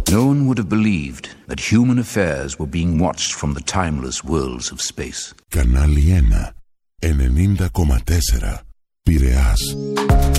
No one would have believed that human affairs were being watched from the timeless worlds of space. Κανάλι 1, 90,4, Πειραιάς.